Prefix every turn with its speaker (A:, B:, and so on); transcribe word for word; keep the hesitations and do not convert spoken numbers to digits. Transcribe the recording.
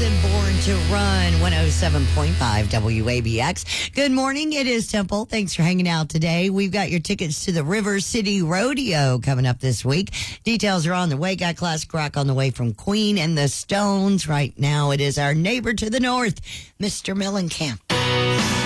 A: and Born to Run, one oh seven point five W A B X. Good morning. It is Temple. Thanks for hanging out today. We've got your tickets to the River City Rodeo coming up this week. Details are on the way. Got classic rock on the way from Queen and the Stones. Right now, it is our neighbor to the north, Mister Mellencamp.